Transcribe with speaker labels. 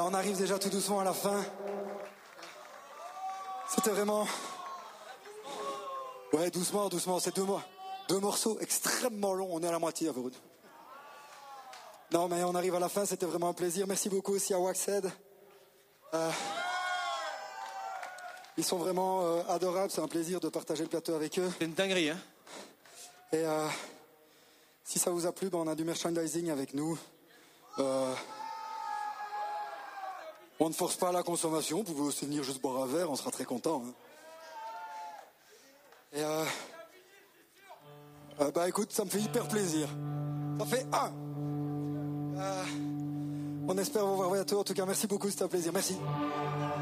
Speaker 1: On arrive déjà tout doucement à la fin. C'était vraiment... Ouais, doucement, c'est deux morceaux extrêmement longs. On est à la moitié, à Vorud. Non, mais on arrive à la fin, c'était vraiment un plaisir. Merci beaucoup aussi à Waxhead. Ils sont vraiment adorables, c'est un plaisir de partager le plateau avec eux.
Speaker 2: C'est une dinguerie, hein.
Speaker 1: Et si ça vous a plu, on a du merchandising avec nous. On ne force pas la consommation, vous pouvez aussi venir juste boire un verre, on sera très contents. Hein. Et écoute, ça me fait hyper plaisir. Ça fait un. On espère vous voir bientôt. En tout cas, merci beaucoup, c'était un plaisir. Merci.